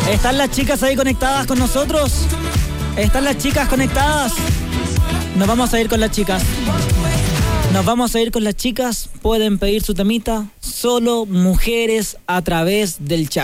¿Están las chicas ahí conectadas con nosotros? ¿Están las chicas conectadas? Nos vamos a ir con las chicas. Nos vamos a ir con las chicas. Pueden pedir su temita. Solo mujeres a través del chat.